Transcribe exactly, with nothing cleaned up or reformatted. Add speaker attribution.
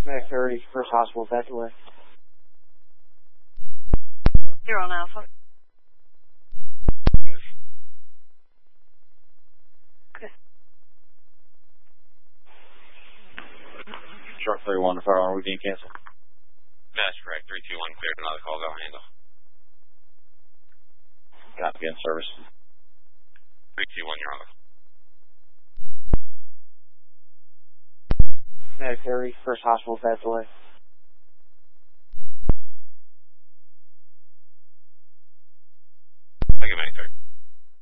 Speaker 1: Medic thirty, first hospital, evacuate.
Speaker 2: You're on Alpha.
Speaker 1: Shark thirty-one, the fire alarm routine cancel.
Speaker 3: That's correct. three two one cleared. Another call. Go handle.
Speaker 1: Copy, in service.
Speaker 3: three two one, you're on the
Speaker 1: Medic thirty, first hospital, evacuate.